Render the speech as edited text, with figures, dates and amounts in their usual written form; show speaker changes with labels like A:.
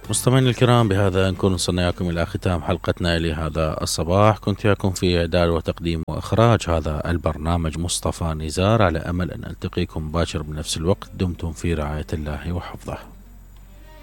A: مستمعينا الكرام، بهذا نكون وصلنا إياكم إلى ختام حلقتنا لهذا الصباح. كنت إياكم في إعداد وتقديم وإخراج هذا البرنامج مصطفى نزار، على أمل أن ألتقيكم باكر بنفس الوقت. دمتم في رعاية الله وحفظه.